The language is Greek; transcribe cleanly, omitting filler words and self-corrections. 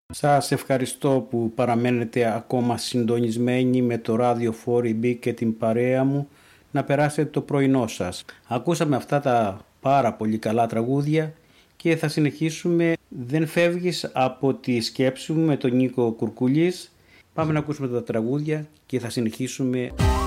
Σας ευχαριστώ που παραμένετε ακόμα συντονισμένοι με το ράδιο 4EB και την παρέα μου να περάσετε το πρωινό σας. Ακούσαμε αυτά τα πάρα πολύ καλά τραγούδια και θα συνεχίσουμε. Δεν φεύγεις από τη σκέψη μου με τον Νίκο Κουρκουλής. Πάμε να ακούσουμε τα τραγούδια και θα συνεχίσουμε.